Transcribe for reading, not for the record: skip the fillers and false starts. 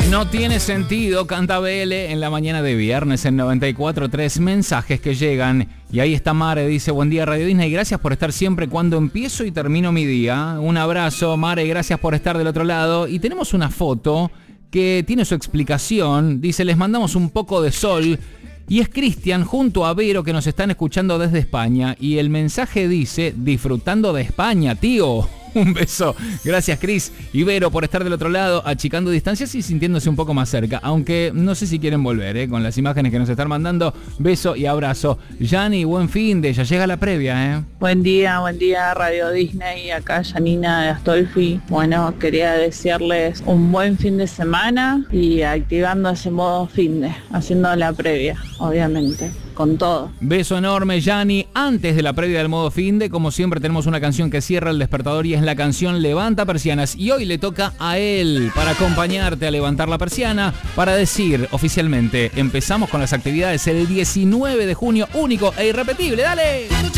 No tiene sentido, canta BL en la mañana de viernes en 94.3. Mensajes que llegan. Y ahí está Mare, dice: buen día Radio Disney, gracias por estar siempre cuando empiezo y termino mi día. Un abrazo, Mare, gracias por estar del otro lado. Y tenemos una foto que tiene su explicación. Dice: les mandamos un poco de sol. Y es Cristian junto a Vero, que nos están escuchando desde España. Y el mensaje dice: disfrutando de España, tío. Un beso. Gracias, Cris y Vero, por estar del otro lado, achicando distancias y sintiéndose un poco más cerca. Aunque no sé si quieren volver, con las imágenes que nos están mandando. Beso y abrazo. Yani, buen fin de, ya llega la previa, Buen día Radio Disney. Acá Janina de Astolfi. Bueno, quería desearles un buen fin de semana y activando ese modo finde, haciendo la previa, obviamente. Con todo. Beso enorme, Yani. Antes de la previa del modo finde, como siempre, tenemos una canción que cierra el despertador y es la canción Levanta Persianas. Y hoy le toca a él para acompañarte a levantar la persiana, para decir oficialmente: empezamos con las actividades el 19 de junio, único e irrepetible. ¡Dale!